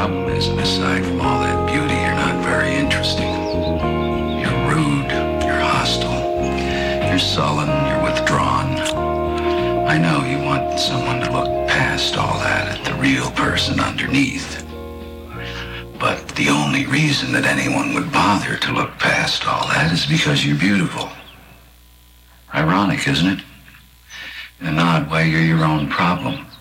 problem is, aside from all that beauty, you're not very interesting. You're rude, you're hostile, you're sullen, you're withdrawn. I know you want someone to look past all that at the real person underneath. But the only reason that anyone would bother to look past all that is because you're beautiful. Ironic, isn't it? In an odd way, you're your own problem.